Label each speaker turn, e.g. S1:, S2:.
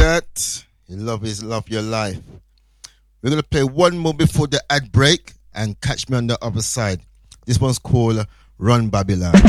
S1: that? Your love is love your life. We're going to play one more before the ad break and catch me on the other side. This one's called Run Babylon.